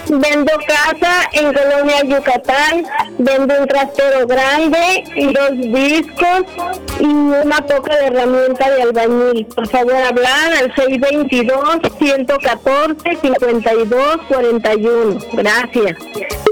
Vendo casa en Colonia Yucatán, vendo un trastero grande, 2 discos y una poca de herramienta de albañil. Por favor, hablar al 622-114-5241. Gracias.